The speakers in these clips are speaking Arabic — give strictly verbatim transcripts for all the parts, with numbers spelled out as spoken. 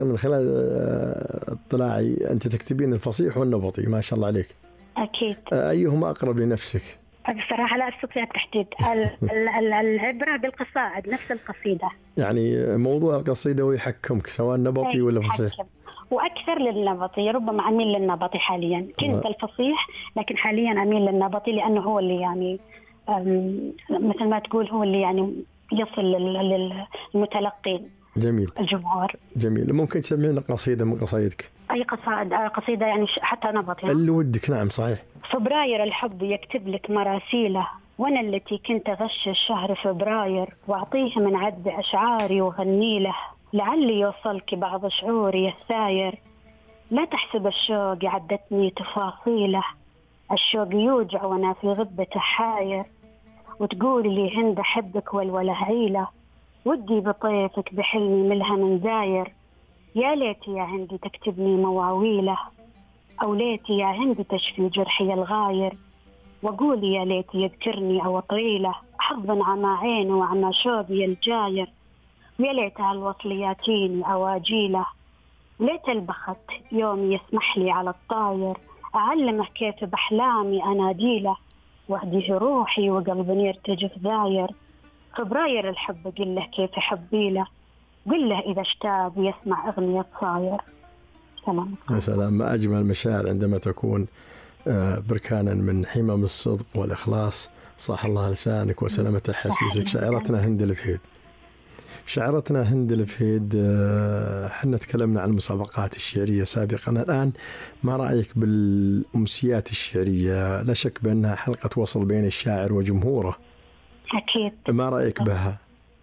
من خلال آه، اطلاعي أنت تكتبين الفصيح والنبطي ما شاء الله عليك. أكيد. آه، أيهما أقرب لنفسك؟ بصراحة لا أستطيع التحديد. العبرة بالقصائد نفس القصيدة، يعني موضوع القصيدة ويحكمك سواء نبطي ولا فصيح؟ وأكثر للنبطي، ربما أميل للنبطي حاليا. كنت الفصيح لكن حاليا أميل للنبطي لأنه هو اللي يعني مثل ما تقول هو اللي يعني يصل للمتلقين. جميل. الجمهور. جميل. ممكن تسمعنا قصيدة من قصايدك؟ أي قصائد قصيدة يعني حتى نبطي اللي ودك. نعم صحيح. فبراير الحب يكتب لك مراسيله، وأنا التي كنت غش الشهر فبراير وأعطيه من عذب أشعاري وغني له، لعلي يوصلك بعض شعوري الثاير. لا تحسب الشوق عدتني تفاصيله، الشوق يوجع وأنا في غبته حاير. وتقول لي هند أحبك والوله عيله، ودي بطيفك بحلمي ملها من زاير. يا ليت يا هندي تكتبني مواويله، أو ليت يا هندي تشفي جرحي الغاير. وقول يا ليت يذكرني أو طريله، حظا عمى عينه وعمى شوقي الجاير. ويا ليت هالوصل ياتيني أواجيله، ليت البخت يوم يسمح لي على الطاير. أعلمه كيف بأحلامي أناديله، واهديه روحي وقلب يرتجف ذاير. فبراير الحب قل له كيف حبيله، قل له إذا اشتاق يسمع أغنية صاير. سلام. يا سلام، ما أجمل المشاعر عندما تكون بركانا من حمم الصدق والإخلاص. صح الله لسانك وسلامة أحاسيسك. شاعرتنا هند الفهيد. شاعرتنا هند الفهيد، حنا تكلمنا عن المسابقات الشعرية سابقا. الآن ما رأيك بالأمسيات الشعرية؟ لا شك بأنها حلقة وصل بين الشاعر وجمهوره. أكيد. ما رأيك بها؟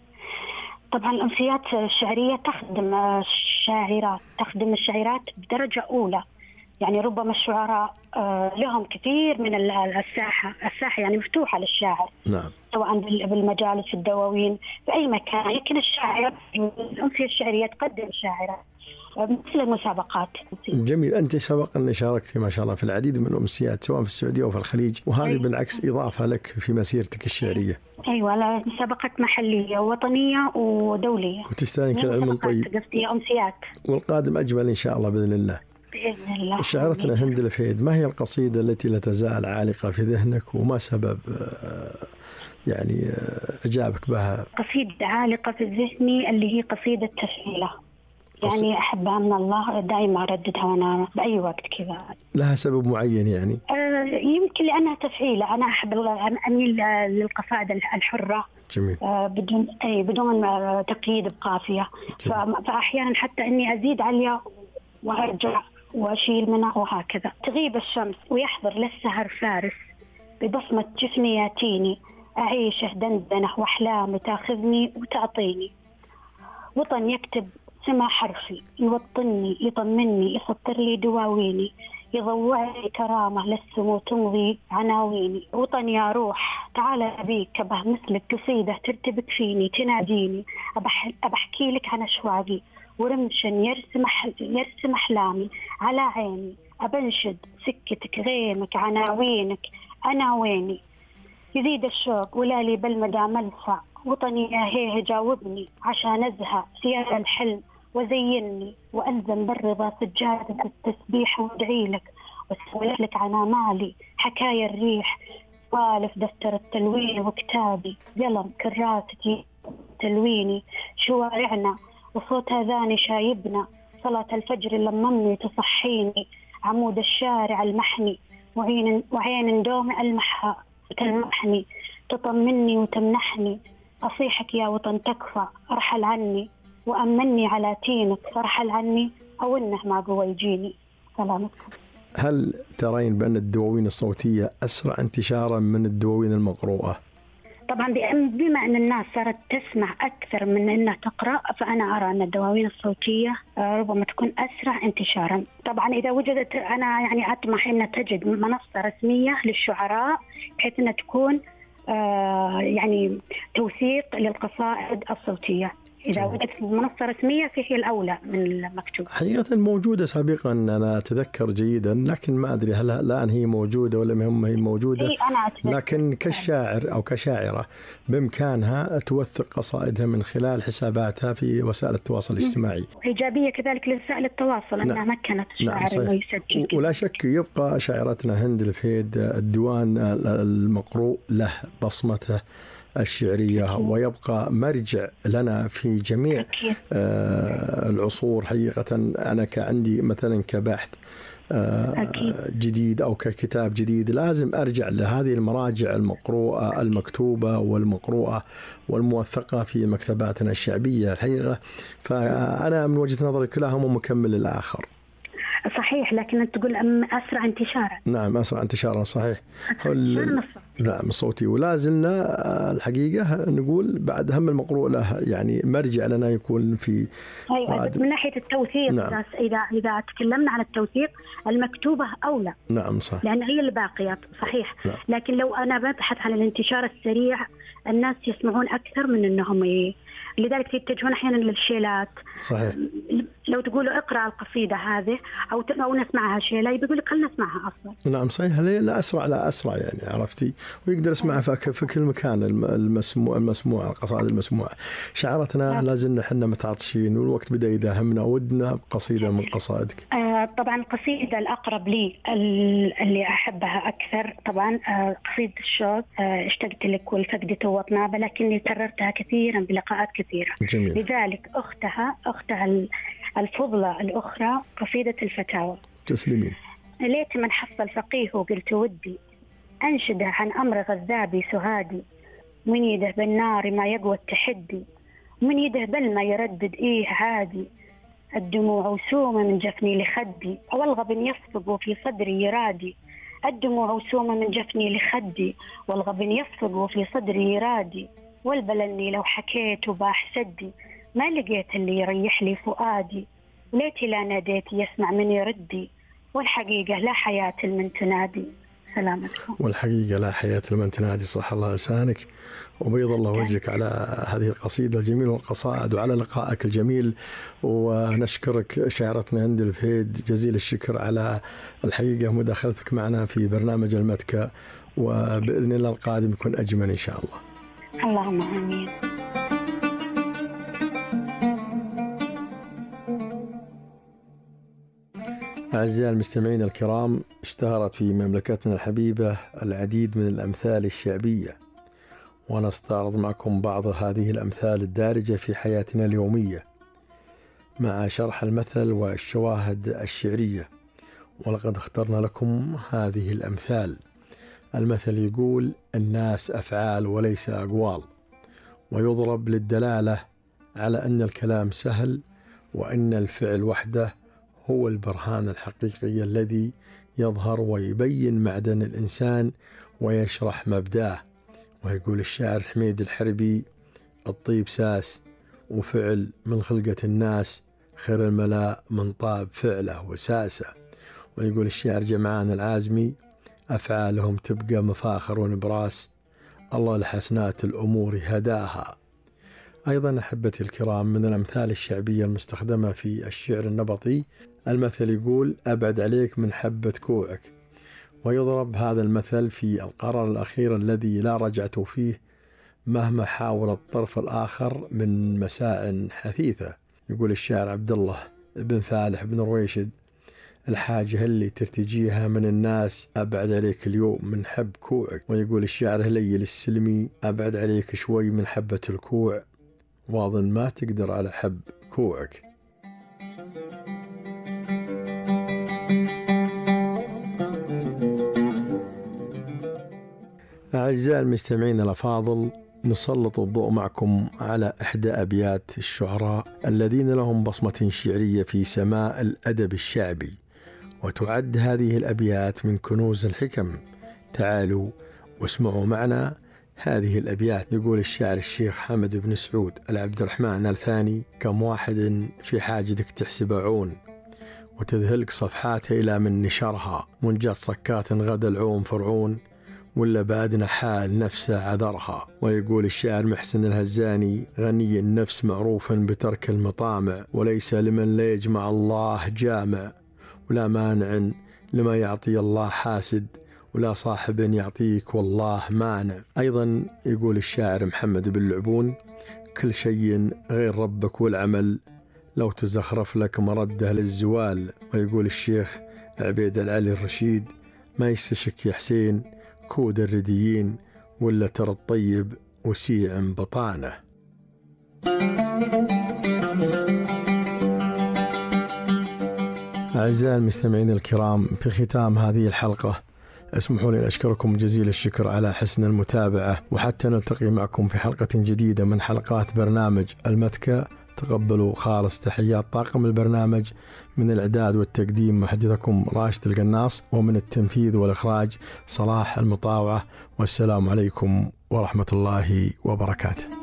طبعا الأمسيات الشعرية تخدم الشاعرات تخدم الشاعرات بدرجة أولى. يعني ربما الشعراء لهم كثير من الساحة الساحة يعني مفتوحة للشاعر. نعم. سواء بالمجالس في الدواوين في أي مكان، لكن الشاعر الأمسية الشعرية تقدم الشاعرة مثل المسابقات. جميل. أنت سبق أن شاركتي ما شاء الله في العديد من الأمسيات سواء في السعودية أو في الخليج، وهذه أيوة. بالعكس إضافة لك في مسيرتك الشعرية. أيوة، مسابقات محلية ووطنية ودولية. وتستاهل كل علم طيب. قصدي أمسيات. والقادم أجمل إن شاء الله بإذن الله. بإذن الله. شاعرتنا هند الفهيد، ما هي القصيدة التي لا تزال عالقة في ذهنك وما سبب يعني إعجابك بها؟ قصيدة عالقة في ذهني اللي هي قصيدة تفعيلة، يعني أحبها من الله، دائما أرددها وأنا بأي وقت كذا. لها سبب معين يعني؟ آه يمكن لأنها تفعيلة. أنا أحب أميل للقصائد الحرة. جميل. آه بدون أي بدون تقييد بقافية. فأحيانا حتى إني أزيد عليها وأرجع وأشيل منها وهكذا. تغيب الشمس ويحضر للسهر فارس، ببصمة جفني ياتيني أعيشه دندنه وأحلام تاخذني وتعطيني. وطن يكتب سما حرفي، يوطني يطمني يسطر لي دواويني، يضوعني كرامة للسمو تمضي عناويني. وطن يا روح تعال أبيك أبه مثلك قصيدة ترتبك فيني تناديني، أبحكي لك عن أشواقي ورمشن يرسم يرسم أحلامي على عيني. أبنشد سكتك غيمك عناوينك أنا ويني، يزيد الشوق ولا لي بالمدى ملفع. وطني يا هيه جاوبني عشان أزهق سيارة الحلم وزيني، وألزم بالرضا سجادة التسبيح وادعي لك، وسولف لك عن مالي حكاية الريح والف دفتر التلوين وكتابي قلم كراسة تلويني. شوارعنا وصوت أذاني شايبنا، صلاة الفجر لممني تصحيني، عمود الشارع المحني وعين وعين دوم المحها تلمحني، تطمني وتمنحني. أصيحك يا وطن تكفى أرحل عني، وأمني على تينك فرحل عني، أو إنه ما قوى يجيني. سلامتكم. هل ترين بأن الدواوين الصوتية أسرع انتشارا من الدواوين المقروءة؟ طبعا بما أن الناس صارت تسمع أكثر من أنها تقرأ، فأنا أرى أن الدواوين الصوتية ربما تكون أسرع انتشارا. طبعا إذا وجدت، أنا يعني أطمح أن تجد منصة رسمية للشعراء بحيث أنها تكون آه يعني توثيق للقصائد الصوتية. إذا وجدت في منصة رسمية فهي الأولى من المكتوب. حقيقة موجودة سابقا أنا أتذكر جيدا، لكن ما أدري هل الآن هي موجودة ولا هم هي موجودة. لكن كالشاعر أو كشاعرة بإمكانها توثق قصائدها من خلال حساباتها في وسائل التواصل الاجتماعي. إيجابية كذلك لوسائل التواصل أنها نعم. مكنت الشاعر نعم إنه يسجل. ولا شك يبقى شاعرتنا هند الفهيد الديوان المقروء له بصمته الشعرية، ويبقى مرجع لنا في جميع آه العصور. حقيقة أنا كعندي مثلا كبحث آه جديد أو ككتاب جديد لازم أرجع لهذه المراجع المقروءة المكتوبة والمقروءة والموثقة في مكتباتنا الشعبية الحقيقة. فأنا من وجهة نظري كلاهم مكمل للآخر. صحيح، لكن أنت تقول أسرع انتشارا. نعم أسرع انتشارا صحيح. نعم الصوتي. ولا زلنا الحقيقة نقول بعد هم المقروء له يعني مرجع لنا يكون في أيوة من ناحية التوثيق. نعم. إذا إذا تكلمنا عن التوثيق المكتوبة أولى. نعم صح. لأن هي الباقية صحيح. نعم. لكن لو أنا ببحث عن الانتشار السريع الناس يسمعون أكثر من أنهم ي... لذلك يتجهون أحيانا للشيلات. صحيح. لو تقولوا اقرأ القصيدة هذه أو أو نسمعها شيلة بيقول لك خلنا نسمعها أصلا. نعم صحيح. لا أسرع لا أسرع يعني عرفتي، ويقدر يسمعها في كل مكان المسموع المسموع القصائد المسموعة. شعرتنا لازلنا حنا متعطشين والوقت بدأ يداهمنا، ودنا بقصيدة من قصائدك. آه طبعا القصيدة الأقرب لي اللي أحبها أكثر طبعا آه قصيدة الشوق آه اشتقت لك والفقد توطنا، لكني كررتها كثيرا بلقاءات كثيرة. جميل. لذلك أختها أختها الفضلة الأخرى قصيدة الفتاوى. تسلمين. ليت من حصل فقيه وقلت ودي أنشده عن أمر غذابي سهادي، من يده بالنار ما يقوى التحدي، من يده بالما يردد إيه عادي، الدموع وسومة من جفني لخدي والغب يصفق في صدري يرادي، الدموع وسومة من جفني لخدي والغب يصفق في صدري يرادي، والبلني لو حكيت وباح سدي ما لقيت اللي يريح لي فؤادي، ليتي لا ناديت يسمع من يردي، والحقيقة لا حياة لمن تنادي. سلامتكم. والحقيقة لا حياة لمن تنادي. صح الله لسانك وبيض الله وجهك على هذه القصيدة الجميلة والقصائد وعلى لقائك الجميل، ونشكرك شاعرتنا هند الفهيد جزيل الشكر على الحقيقة مداخلتك معنا في برنامج المتكة، وبإذن الله القادم يكون أجمل إن شاء الله. اللهم آمين. أعزائي المستمعين الكرام، اشتهرت في مملكتنا الحبيبة العديد من الأمثال الشعبية، ونستعرض معكم بعض هذه الأمثال الدارجة في حياتنا اليومية مع شرح المثل والشواهد الشعرية. ولقد اخترنا لكم هذه الأمثال. المثل يقول: الناس أفعال وليس أقوال، ويضرب للدلالة على أن الكلام سهل، وأن الفعل وحده هو البرهان الحقيقي الذي يظهر ويبين معدن الإنسان ويشرح مبداه. ويقول الشاعر حميد الحربي: الطيب ساس وفعل من خلقة الناس، خير الملاء من طاب فعله وساسه. ويقول الشاعر جمعان العازمي: أفعالهم تبقى مفاخر ونبراس، الله لحسنات الأمور هداها. أيضا أحبتي الكرام، من الأمثال الشعبية المستخدمة في الشعر النبطي المثل يقول: أبعد عليك من حبة كوعك. ويضرب هذا المثل في القرار الأخير الذي لا رجعة فيه مهما حاول الطرف الآخر من مساع حثيثة. يقول الشاعر عبد الله بن فالح بن رويشد: الحاجة اللي ترتجيها من الناس أبعد عليك اليوم من حب كوعك. ويقول الشاعر هليل السلمي: أبعد عليك شوي من حبة الكوع، واظن ما تقدر على حب كوعك. أعزائي المستمعين الأفاضل، نسلط الضوء معكم على إحدى أبيات الشعراء الذين لهم بصمة شعرية في سماء الأدب الشعبي، وتعد هذه الأبيات من كنوز الحكم. تعالوا واسمعوا معنا هذه الأبيات. يقول الشاعر الشيخ حمد بن سعود العبد الرحمن الثاني: كم واحد في حاجتك تحسب عون، وتذهلك صفحاته إلى من نشرها، منجت صكات غدا العوم فرعون، ولا بأدنى حال نفسه عذرها. ويقول الشاعر محسن الهزاني: غني النفس معروفا بترك المطامع، وليس لمن لا يجمع الله جامع، ولا مانع لما يعطي الله حاسد، ولا صاحب يعطيك والله مانع. أيضا يقول الشاعر محمد بن لعبون: كل شيء غير ربك والعمل، لو تزخرف لك مرده للزوال. ويقول الشيخ عبيد العلي الرشيد: ما يستشك يا حسين كود الرديين، ولا ترى الطيب وسيع بطانه. أعزائي المستمعين الكرام، في ختام هذه الحلقة اسمحوا لي أشكركم جزيل الشكر على حسن المتابعة، وحتى نلتقي معكم في حلقة جديدة من حلقات برنامج المتكة. تقبلوا خالص تحيات طاقم البرنامج، من الإعداد والتقديم محدثكم راشد القناص، ومن التنفيذ والإخراج صلاح المطاوعة. والسلام عليكم ورحمة الله وبركاته.